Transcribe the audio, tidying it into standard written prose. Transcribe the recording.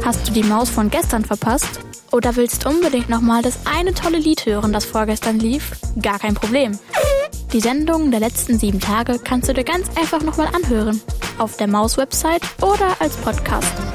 Hast du die Maus von gestern verpasst? Oder willst unbedingt nochmal das eine tolle Lied hören, das vorgestern lief? Gar kein Problem. Die Sendungen der letzten 7 Tage kannst du dir ganz einfach nochmal anhören. Auf der Maus-Website oder als Podcast.